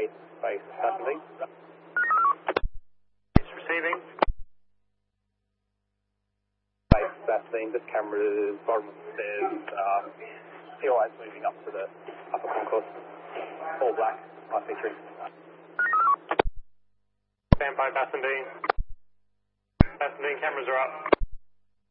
base, Saturday. It's receiving. Base, Saturday, this camera's bottom of the stairs, POI's moving up to the upper concourse. All black, IC3. Stand by, Bassendean. Bassendean, cameras are up.